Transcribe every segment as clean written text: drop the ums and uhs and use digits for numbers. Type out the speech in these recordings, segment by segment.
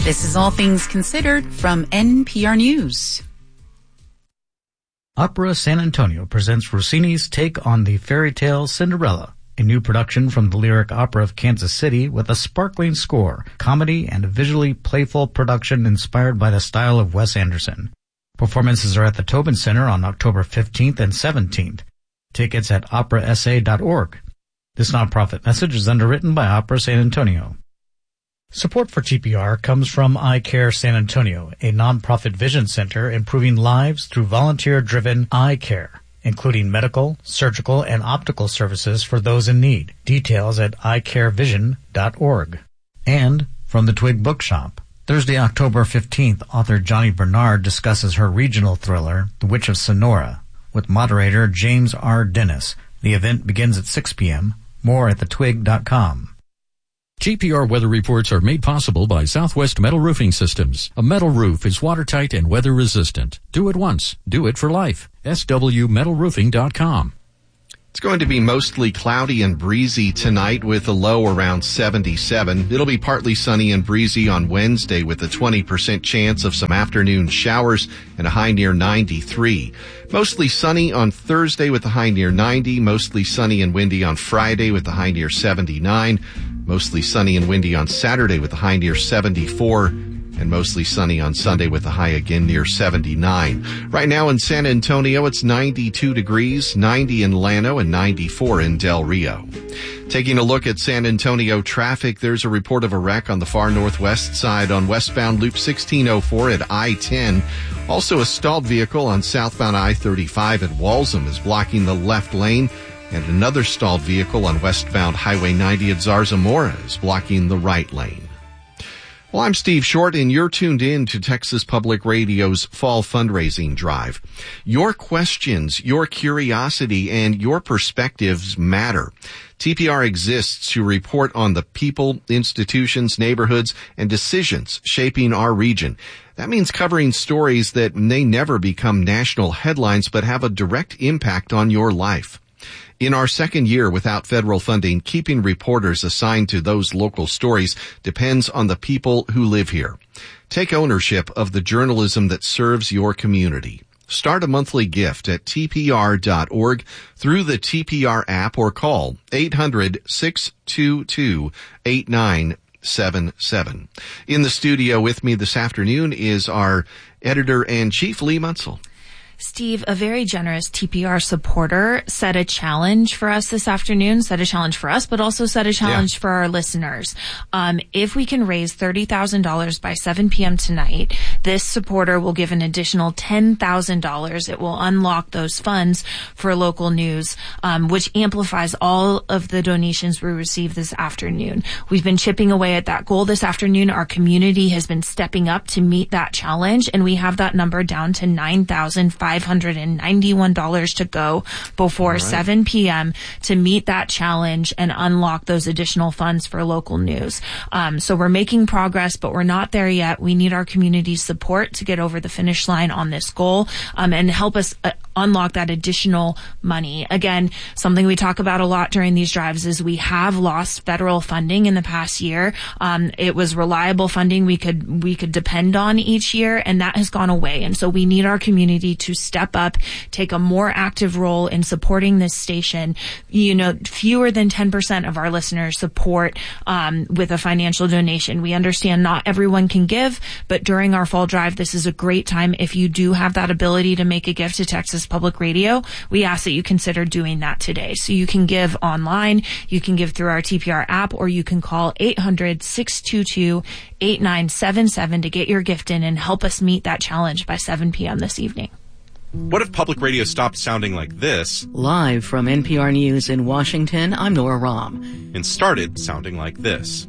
This is All Things Considered from NPR News. Opera San Antonio presents Rossini's take on the fairy tale Cinderella, a new production from the Lyric Opera of Kansas City with a sparkling score, comedy, and a visually playful production inspired by the style of Wes Anderson. Performances are at the Tobin Center on October 15th and 17th. Tickets at operasa.org. This nonprofit message is underwritten by Opera San Antonio. Support for TPR comes from Eye Care San Antonio, a nonprofit vision center improving lives through volunteer-driven eye care, including medical, surgical, and optical services for those in need. Details at eyecarevision.org. And from the Twig Bookshop. Thursday, October 15th, author Johnny Bernard discusses her regional thriller, The Witch of Sonora, with moderator James R. Dennis. The event begins at 6 p.m. More at thetwig.com. GPR weather reports are made possible by Southwest Metal Roofing Systems. A metal roof is watertight and weather resistant. Do it once. Do it for life. SWMetalRoofing.com. It's going to be mostly cloudy and breezy tonight with a low around 77. It'll be partly sunny and breezy on Wednesday with a 20% chance of some afternoon showers and a high near 93. Mostly sunny on Thursday with a high near 90. Mostly sunny and windy on Friday with a high near 79. Mostly sunny and windy on Saturday with a high near 74. And mostly sunny on Sunday with a high again near 79. Right now in San Antonio, it's 92 degrees, 90 in Llano, and 94 in Del Rio. Taking a look at San Antonio traffic, there's a report of a wreck on the far northwest side on westbound Loop 1604 at I-10. Also a stalled vehicle on southbound I-35 at Walsham is blocking the left lane. And another stalled vehicle on westbound Highway 90 at Zarzamora is blocking the right lane. Well, I'm Steve Short, and you're tuned in to Texas Public Radio's Fall Fundraising Drive. Your questions, your curiosity, and your perspectives matter. TPR exists to report on the people, institutions, neighborhoods, and decisions shaping our region. That means covering stories that may never become national headlines, but have a direct impact on your life. In our second year without federal funding, keeping reporters assigned to those local stories depends on the people who live here. Take ownership of the journalism that serves your community. Start a monthly gift at tpr.org through the TPR app or call 800-622-8977. In the studio with me this afternoon is our editor-in-chief, Lee Munsell. Steve, a very generous TPR supporter, set a challenge for us this afternoon, set a challenge for us, but also set a challenge for our listeners. If we can raise $30,000 by 7 p.m. tonight, this supporter will give an additional $10,000. It will unlock those funds for local news, which amplifies all of the donations we receive this afternoon. We've been chipping away at that goal this afternoon. Our community has been stepping up to meet that challenge, and we have that number down to $9,591 to go before 7 p.m. to meet that challenge and unlock those additional funds for local news. So we're making progress, but we're not there yet. We need our community's support to get over the finish line on this goal, and help us unlock that additional money. Again, something we talk about a lot during these drives is we have lost federal funding in the past year. It was reliable funding we could depend on each year, and that has gone away. And so we need our community to step up, take a more active role in supporting this station. You know, fewer than 10% of our listeners support with a financial donation. We understand not everyone can give, but during our fall drive, this is a great time. If you do have that ability to make a gift to Texas Public Radio, we ask that you consider doing that today. So you can give online, you can give through our TPR app, or you can call 800-622-8977 to get your gift in and help us meet that challenge by 7 p.m. this evening. What if public radio stopped sounding like this? Live from NPR News in Washington, I'm Nora Rahm. And started sounding like this.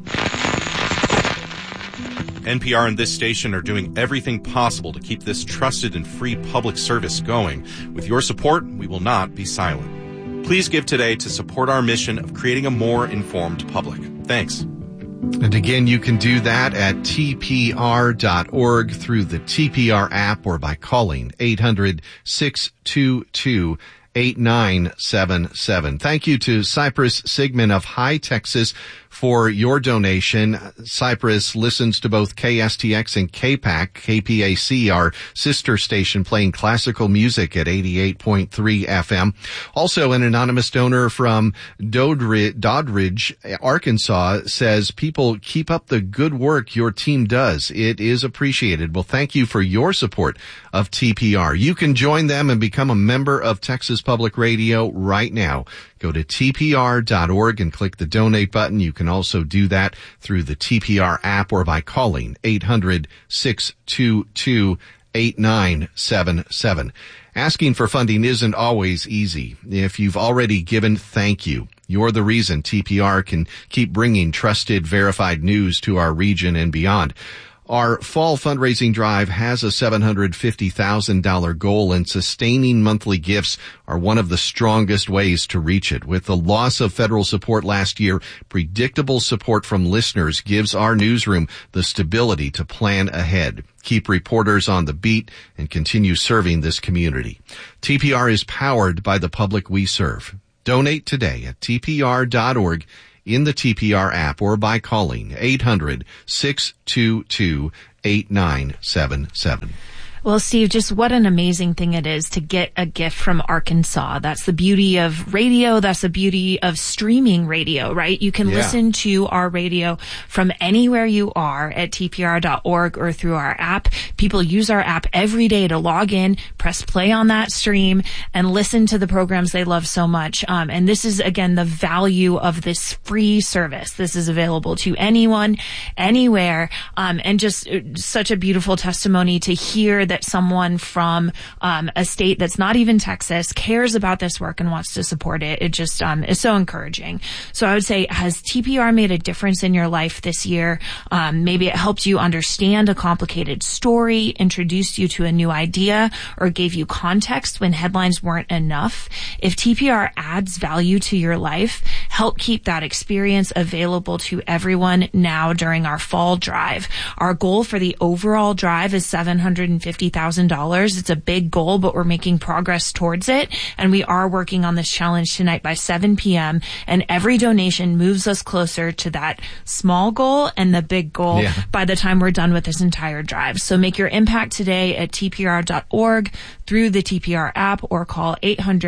NPR and this station are doing everything possible to keep this trusted and free public service going. With your support, we will not be silent. Please give today to support our mission of creating a more informed public. Thanks. And again, you can do that at tpr.org through the TPR app or by calling 800-622-8977. Thank you to Cypress Sigmund of High Texas for your donation. Cypress listens to both KSTX and KPAC. KPAC, our sister station, playing classical music at 88.3 FM. Also, an anonymous donor from Doddridge, Arkansas, says, people, keep up the good work your team does. It is appreciated. Well, thank you for your support of TPR. You can join them and become a member of Texas Public Radio right now. Go to tpr.org and click the donate button. You can also do that through the TPR app or by calling 800-622-8977. Asking for funding isn't always easy. If you've already given, thank you. You're the reason TPR can keep bringing trusted, verified news to our region and beyond. Our fall fundraising drive has a $750,000 goal, and sustaining monthly gifts are one of the strongest ways to reach it. With the loss of federal support last year, predictable support from listeners gives our newsroom the stability to plan ahead, keep reporters on the beat, and continue serving this community. TPR is powered by the public we serve. Donate today at tpr.org, in the TPR app, or by calling 800-622-8977. Well, Steve, just what an amazing thing it is to get a gift from Arkansas. That's the beauty of radio. That's the beauty of streaming radio, right? You can listen to our radio from anywhere you are at tpr.org or through our app. People use our app every day to log in, press play on that stream, and listen to the programs they love so much. And this is, again, the value of this free service. This is available to anyone, anywhere, and just such a beautiful testimony to hear that someone from a state that's not even Texas cares about this work and wants to support it. It just is so encouraging. So I would say, has TPR made a difference in your life this year? Maybe it helped you understand a complicated story, introduced you to a new idea, or gave you context when headlines weren't enough. If TPR adds value to your life, help keep that experience available to everyone now during our fall drive. Our goal for the overall drive is $750,000. It's a big goal, but we're making progress towards it. And we are working on this challenge tonight by 7 p.m. And every donation moves us closer to that small goal and the big goal by the time we're done with this entire drive. So make your impact today at tpr.org, through the TPR app, or call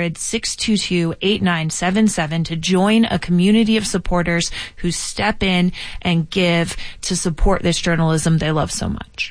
800-622-8977 to join a community of supporters who step in and give to support this journalism they love so much.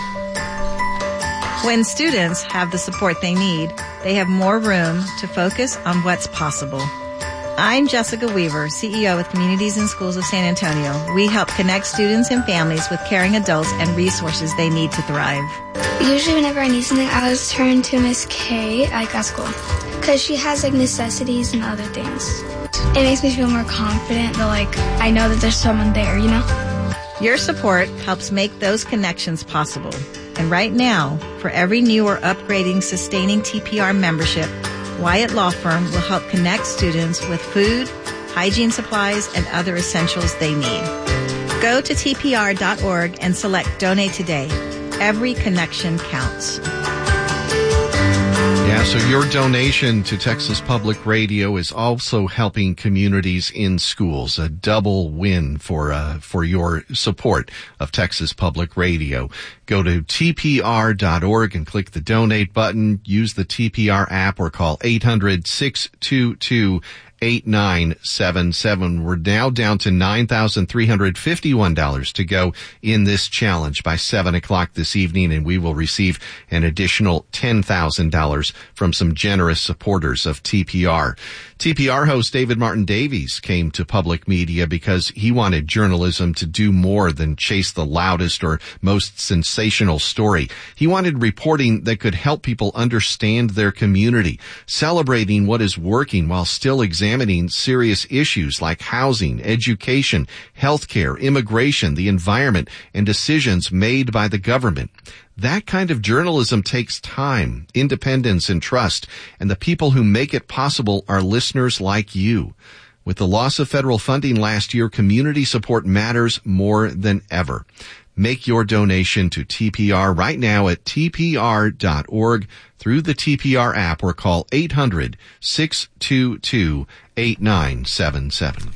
When students have the support they need, they have more room to focus on what's possible. I'm Jessica Weaver, CEO with Communities in Schools of San Antonio. We help connect students and families with caring adults and resources they need to thrive. Usually whenever I need something, I always turn to Miss K at school, because she has necessities and other things. It makes me feel more confident that I know that there's someone there, you know? Your support helps make those connections possible. And right now, for every new or upgrading sustaining TPR membership, Wyatt Law Firm will help connect students with food, hygiene supplies, and other essentials they need. Go to tpr.org and select Donate Today. Every connection counts. Yeah, so your donation to Texas Public Radio is also helping communities in schools. A double win for your support of Texas Public Radio. Go to tpr.org and click the donate button. Use the TPR app or call 800-622-8977. We're now down to $9,351 to go in this challenge by 7 o'clock this evening, and we will receive an additional $10,000 from some generous supporters of TPR. TPR host David Martin Davies came to public media because he wanted journalism to do more than chase the loudest or most sensational story. He wanted reporting that could help people understand their community, celebrating what is working while still examining serious issues like housing, education, healthcare, immigration, the environment, and decisions made by the government. That kind of journalism takes time, independence, and trust, and the people who make it possible are listeners like you. With the loss of federal funding last year, community support matters more than ever. Make your donation to TPR right now at tpr.org, through the TPR app, or call 800-622-8977.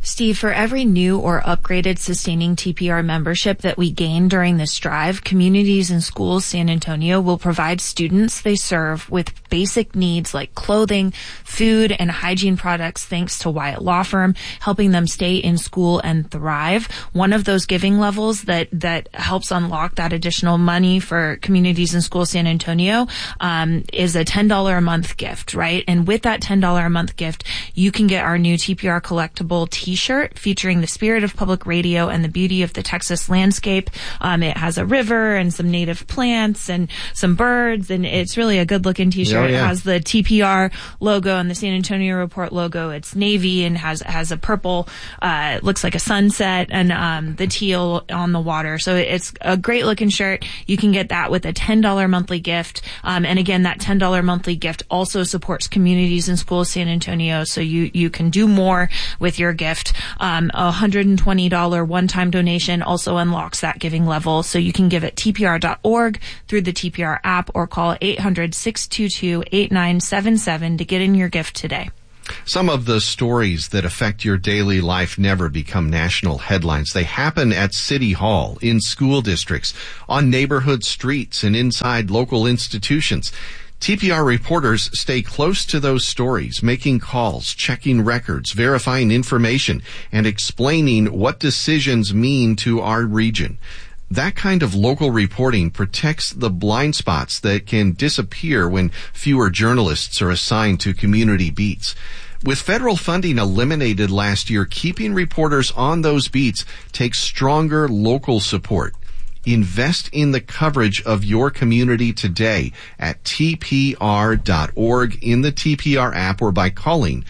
Steve, for every new or upgraded sustaining TPR membership that we gain during this drive, Communities and Schools San Antonio will provide students they serve with basic needs like clothing, food, and hygiene products thanks to Wyatt Law Firm, helping them stay in school and thrive. One of those giving levels that helps unlock that additional money for Communities and Schools San Antonio is a $10 a month gift, right? And with that $10 a month gift, you can get our new TPR collectible t-shirt featuring the spirit of public radio and the beauty of the Texas landscape. It has a river and some native plants and some birds, and it's really a good looking t-shirt. Oh, yeah. It has the TPR logo and the San Antonio Report logo. It's navy and has a purple, looks like a sunset, and the teal on the water. So it's a great looking shirt. You can get that with a $10 monthly gift. And again, that $10 monthly gift also supports Communities and Schools San Antonio. So you can do more with your gift. A $120 one-time donation also unlocks that giving level. So you can give at tpr.org through the TPR app or call 800-622-8977 to get in your gift today. Some of the stories that affect your daily life never become national headlines. They happen at City Hall, in school districts, on neighborhood streets, and inside local institutions. TPR reporters stay close to those stories, making calls, checking records, verifying information, and explaining what decisions mean to our region. That kind of local reporting protects the blind spots that can disappear when fewer journalists are assigned to community beats. With federal funding eliminated last year, keeping reporters on those beats takes stronger local support. Invest in the coverage of your community today at tpr.org, in the TPR app, or by calling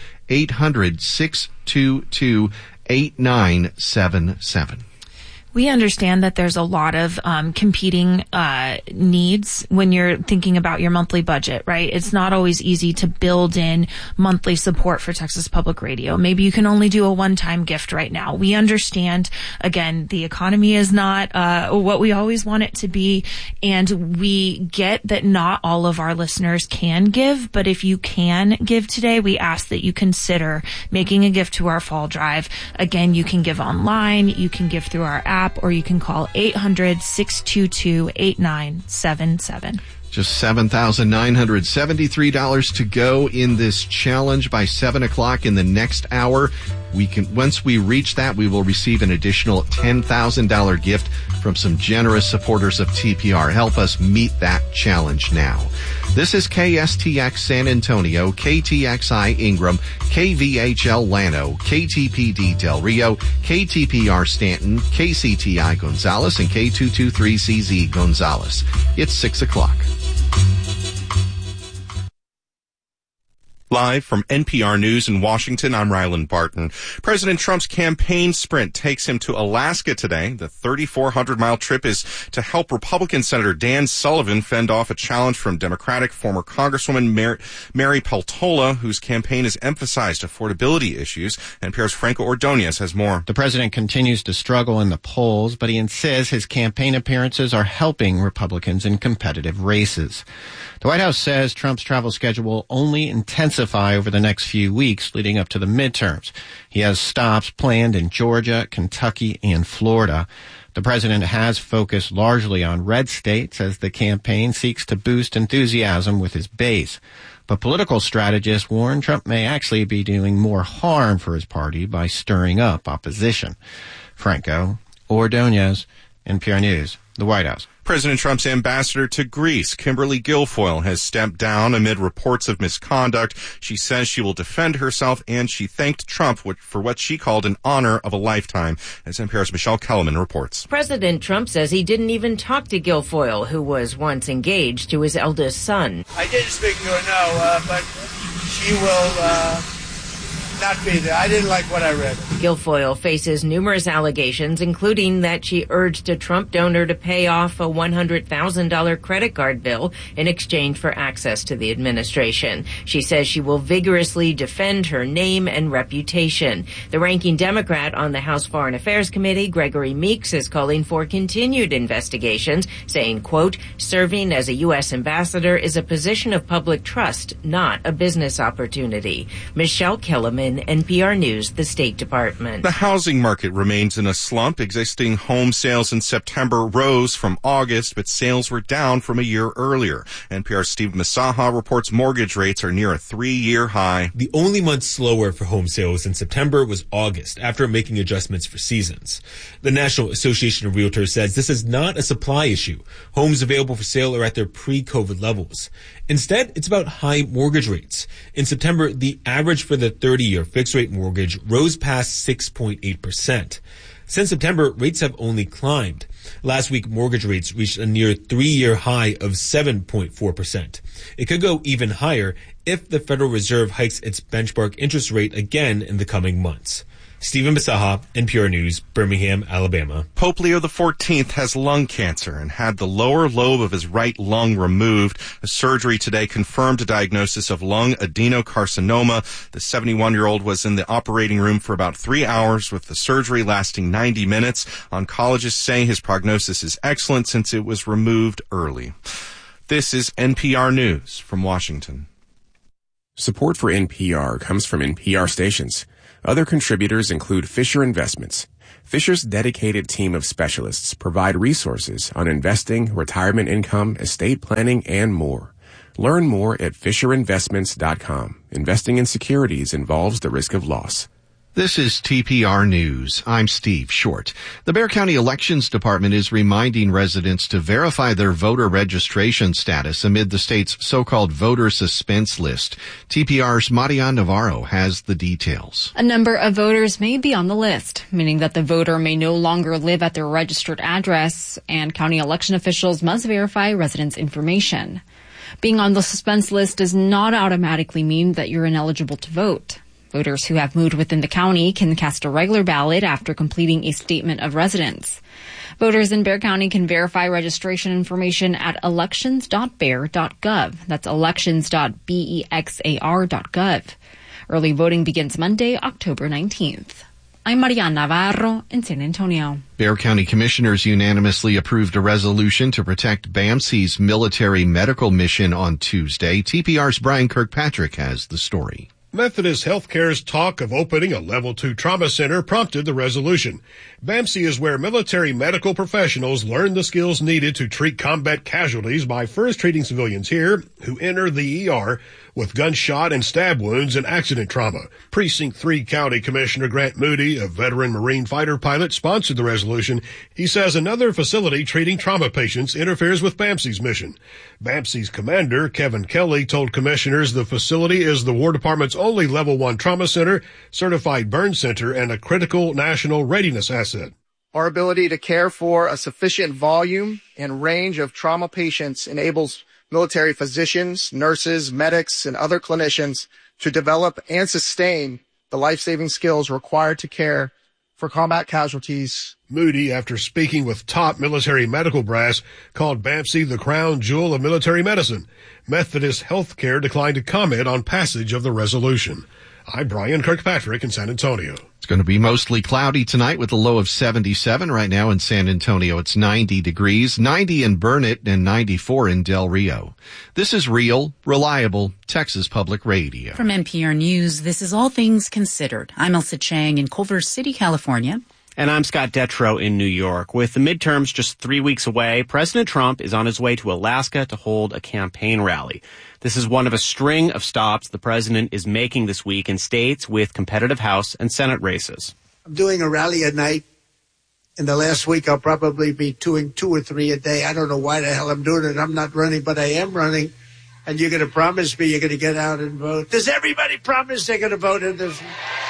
800-622-8977. We understand that there's a lot of competing needs when you're thinking about your monthly budget, right? It's not always easy to build in monthly support for Texas Public Radio. Maybe you can only do a one-time gift right now. We understand, again, the economy is not what we always want it to be, and we get that not all of our listeners can give, but if you can give today, we ask that you consider making a gift to our fall drive. Again, you can give online, you can give through our app, or you can call 800-622-8977. Just $7,973 to go in this challenge. By 7 o'clock in the next hour, once we reach that, we will receive an additional $10,000 gift from some generous supporters of TPR. Help us meet that challenge now. This is KSTX San Antonio, KTXI Ingram, KVHL Llano, KTPD Del Rio, KTPR Stanton, KCTI Gonzales, and K223CZ Gonzales. It's 6 o'clock. Live from NPR News in Washington, I'm Ryland Barton. President Trump's campaign sprint takes him to Alaska today. The 3,400-mile trip is to help Republican Senator Dan Sullivan fend off a challenge from Democratic former Congresswoman Mary Peltola, whose campaign has emphasized affordability issues. NPR's Franco Ordonez has more. The president continues to struggle in the polls, but he insists his campaign appearances are helping Republicans in competitive races. The White House says Trump's travel schedule will only intensify over the next few weeks leading up to the midterms. He has stops planned in Georgia, Kentucky, and Florida. The president has focused largely on red states as the campaign seeks to boost enthusiasm with his base. But political strategists warn Trump may actually be doing more harm for his party by stirring up opposition. Franco Ordonez, NPR News, the White House. President Trump's ambassador to Greece, Kimberly Guilfoyle, has stepped down amid reports of misconduct. She says she will defend herself, and she thanked Trump for what she called an honor of a lifetime. As NPR's Michelle Kellerman reports. President Trump says he didn't even talk to Guilfoyle, who was once engaged to his eldest son. I didn't speak to her, no, but she will not be there. I didn't like what I read. Guilfoyle faces numerous allegations, including that she urged a Trump donor to pay off a $100,000 credit card bill in exchange for access to the administration. She says she will vigorously defend her name and reputation. The ranking Democrat on the House Foreign Affairs Committee, Gregory Meeks, is calling for continued investigations, saying, quote, serving as a U.S. ambassador is a position of public trust, not a business opportunity. Michelle Kellerman, NPR News, the State Department. Department. The housing market remains in a slump. Existing home sales in September rose from August, but sales were down from a year earlier. NPR's Steve Masaha reports mortgage rates are near a 3-year high. The only month slower for home sales in September was August, after making adjustments for seasons. The National Association of Realtors says this is not a supply issue. Homes available for sale are at their pre-COVID levels. Instead, it's about high mortgage rates. In September, the average for the 30-year fixed-rate mortgage rose past 6.8%. Since September, rates have only climbed. Last week, mortgage rates reached a near 3-year high of 7.4%. It could go even higher if the Federal Reserve hikes its benchmark interest rate again in the coming months. Stephen Masaha, NPR News, Birmingham, Alabama. Pope Leo XIV has lung cancer and had the lower lobe of his right lung removed. A surgery today confirmed a diagnosis of lung adenocarcinoma. The 71-year-old was in the operating room for about 3 hours, with the surgery lasting 90 minutes. Oncologists say his prognosis is excellent since it was removed early. This is NPR News from Washington. Support for NPR comes from NPR stations. Other contributors include Fisher Investments. Fisher's dedicated team of specialists provide resources on investing, retirement income, estate planning, and more. Learn more at FisherInvestments.com. Investing in securities involves the risk of loss. This is TPR News. I'm Steve Short. The Bexar County Elections Department is reminding residents to verify their voter registration status amid the state's so-called voter suspense list. TPR's Maria Navarro has the details. A number of voters may be on the list, meaning that the voter may no longer live at their registered address, and county election officials must verify residents' information. Being on the suspense list does not automatically mean that you're ineligible to vote. Voters who have moved within the county can cast a regular ballot after completing a statement of residence. Voters in Bexar County can verify registration information at elections.bexar.gov. That's elections.bexar.gov. Early voting begins Monday, October 19th. I'm Mariana Navarro in San Antonio. Bexar County commissioners unanimously approved a resolution to protect BAMC's military medical mission on Tuesday. TPR's Brian Kirkpatrick has the story. Methodist Healthcare's talk of opening a Level 2 trauma center prompted the resolution. BAMC is where military medical professionals learn the skills needed to treat combat casualties by first treating civilians here who enter the ER with gunshot and stab wounds and accident trauma. Precinct 3 County Commissioner Grant Moody, a veteran Marine fighter pilot, sponsored the resolution. He says another facility treating trauma patients interferes with BAMC's mission. BAMC's commander, Kevin Kelly, told commissioners the facility is the War Department's only Level 1 trauma center, certified burn center, and a critical national readiness asset. Our ability to care for a sufficient volume and range of trauma patients enables military physicians, nurses, medics, and other clinicians to develop and sustain the life-saving skills required to care for combat casualties. Moody, after speaking with top military medical brass, called BAMC the crown jewel of military medicine. Methodist Healthcare declined to comment on passage of the resolution. I'm Brian Kirkpatrick in San Antonio. It's going to be mostly cloudy tonight with a low of 77. Right now in San Antonio, it's 90 degrees, 90 in Burnett, and 94 in Del Rio. This is real, reliable Texas Public Radio. From NPR News, this is All Things Considered. I'm Elsa Chang in Culver City, California. And I'm Scott Detrow in New York. With the midterms just 3 weeks away, President Trump is on his way to Alaska to hold a campaign rally. This is one of a string of stops the president is making this week in states with competitive House and Senate races. I'm doing a rally at night. In the last week, I'll probably be doing 2 or 3 a day. I don't know why the hell I'm doing it. I'm not running, but I am running. And you're going to promise me you're going to get out and vote. Does everybody promise they're going to vote in this?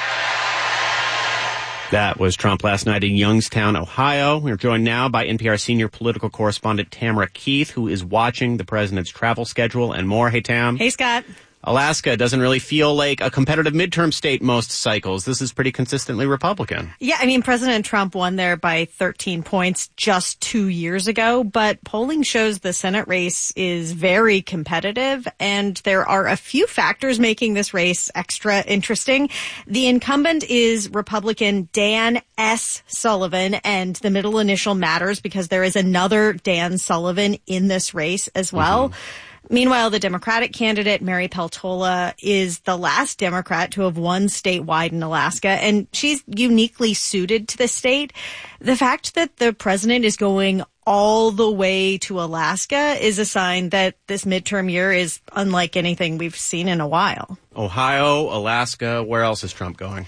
That was Trump last night in Youngstown, Ohio. We're joined now by NPR senior political correspondent Tamara Keith, who is watching the president's travel schedule and more. Hey, Tam. Hey, Scott. Alaska doesn't really feel like a competitive midterm state most cycles. This is pretty consistently Republican. Yeah, I mean, President Trump won there by 13 points just 2 years ago, but polling shows the Senate race is very competitive, and there are a few factors making this race extra interesting. The incumbent is Republican Dan S. Sullivan, and the middle initial matters because there is another Dan Sullivan in this race as well. Mm-hmm. Meanwhile, the Democratic candidate, Mary Peltola, is the last Democrat to have won statewide in Alaska, and she's uniquely suited to the state. The fact that the president is going all the way to Alaska is a sign that this midterm year is unlike anything we've seen in a while. Ohio, Alaska, where else is Trump going?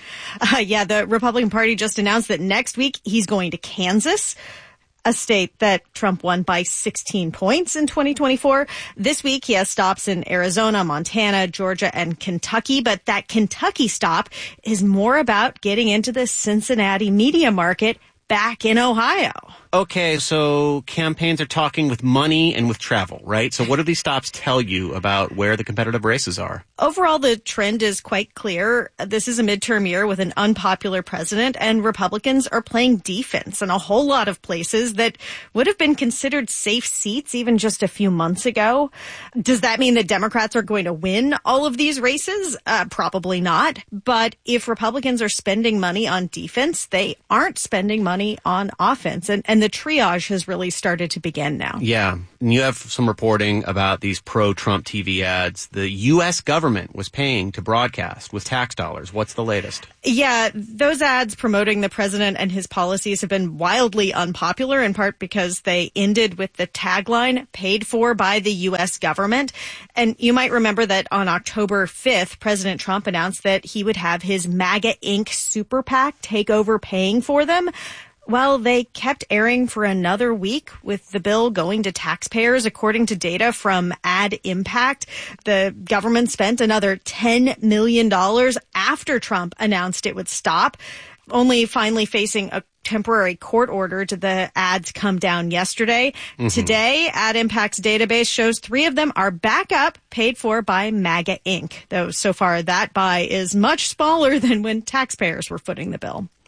The Republican Party just announced that next week he's going to Kansas, a state that Trump won by 16 points in 2024. This week, he has stops in Arizona, Montana, Georgia, and Kentucky. But that Kentucky stop is more about getting into the Cincinnati media market back in Ohio. Okay, so campaigns are talking with money and with travel, right? So what do these stops tell you about where the competitive races are? Overall, the trend is quite clear. This is a midterm year with an unpopular president, and Republicans are playing defense in a whole lot of places that would have been considered safe seats even just a few months ago. Does that mean that Democrats are going to win all of these races? Probably not. But if Republicans are spending money on defense, they aren't spending money on offense. And the triage has really started to begin now. Yeah. And you have some reporting about these pro-Trump TV ads. The U.S. government was paying to broadcast with tax dollars. What's the latest? Yeah, those ads promoting the president and his policies have been wildly unpopular, in part because they ended with the tagline, paid for by the U.S. government. And you might remember that on October 5th, President Trump announced that he would have his MAGA Inc. super PAC take over paying for them. Well, they kept airing for another week with the bill going to taxpayers. According to data from Ad Impact, the government spent another $10 million after Trump announced it would stop. Only finally facing a temporary court order did the ads come down yesterday. Mm-hmm. Today, Ad Impact's database shows 3 of them are back up, paid for by MAGA Inc., though so far that buy is much smaller than when taxpayers were footing the bill.